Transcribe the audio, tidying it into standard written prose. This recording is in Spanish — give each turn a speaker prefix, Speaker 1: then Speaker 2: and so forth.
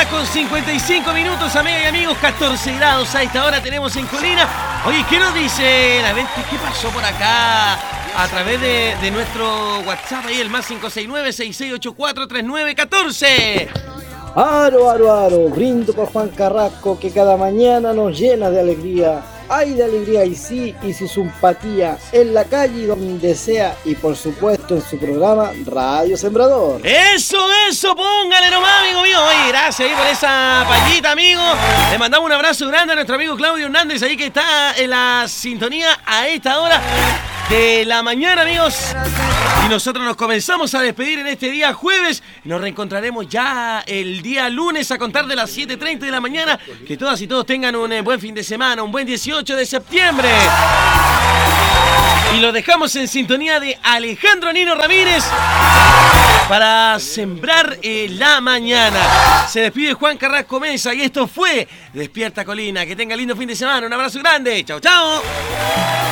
Speaker 1: con 55 minutos, amigas y amigos, 14 grados a esta hora tenemos en Colina. Oye, ¿qué nos dice la gente? ¿Qué pasó por acá? A través de nuestro WhatsApp, ahí el más 569-6684-3914.
Speaker 2: Aro, brindo por Juan Carrasco, que cada mañana nos llena de alegría. Ay, de alegría y sí, y su simpatía, en la calle y donde sea, y por supuesto en su programa Radio Sembrador.
Speaker 1: Eso, póngale nomás, amigo mío. Oye, gracias ahí por esa payita, amigo. Le mandamos un abrazo grande a nuestro amigo Claudio Hernández, ahí que está en la sintonía a esta hora de la mañana, amigos. Y nosotros nos comenzamos a despedir en este día jueves. Nos reencontraremos ya el día lunes a contar de las 7:30 de la mañana. Que todas y todos tengan un buen fin de semana, un buen 18 de septiembre. Y lo dejamos en sintonía de Alejandro Nino Ramírez para sembrar la mañana. Se despide Juan Carrasco Mesa y esto fue Despierta Colina. Que tenga lindo fin de semana. Un abrazo grande. Chau, chau.